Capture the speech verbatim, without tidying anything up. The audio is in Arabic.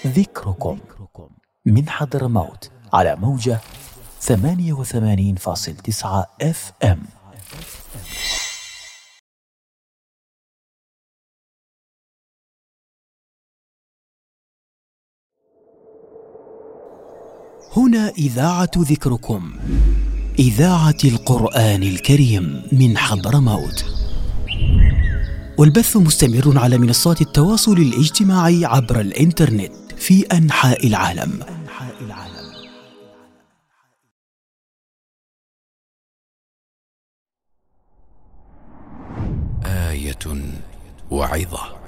ذكركم من حضرموت على موجة ثمانية وثمانين فاصل تسعة اف ام. هنا إذاعة ذكركم، إذاعة القرآن الكريم من حضرموت، والبث مستمر على منصات التواصل الاجتماعي عبر الإنترنت في أنحاء العالم. آية وعظة.